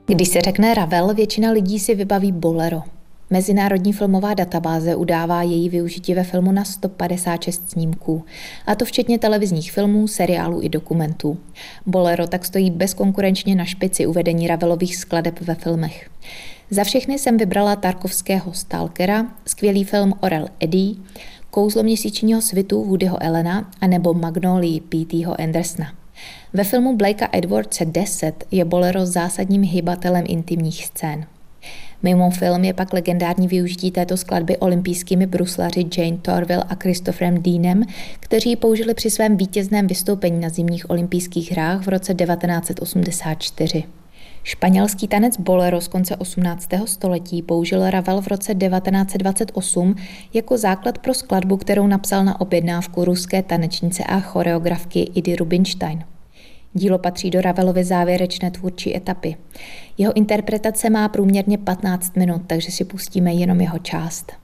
Když se řekne Ravel, většina lidí si vybaví Bolero. Mezinárodní filmová databáze udává její využití ve filmu na 156 snímků, a to včetně televizních filmů, seriálů i dokumentů. Bolero tak stojí bezkonkurenčně na špici uvedení Ravelových skladeb ve filmech. Za všechny jsem vybrala Tarkovského Stalkera, skvělý film Orel Eddie, Kouzlo měsíčního svitu Woodyho Allena a nebo Magnolii P.T.ho Andersona. Ve filmu Blakea Edwardse 10 je Bolero zásadním hybatelem intimních scén. Mimo film je pak legendární využití této skladby olympijskými bruslaři Jane Torville a Christopherem Deanem, kteří ji použili při svém vítězném vystoupení na zimních olympijských hrách v roce 1984. Španělský tanec bolero z konce 18. století použil Ravel v roce 1928 jako základ pro skladbu, kterou napsal na objednávku ruské tanečnice a choreografky Idy Rubinstein. Dílo patří do Ravelovy závěrečné tvůrčí etapy. Jeho interpretace má průměrně 15 minut, takže si pustíme jenom jeho část.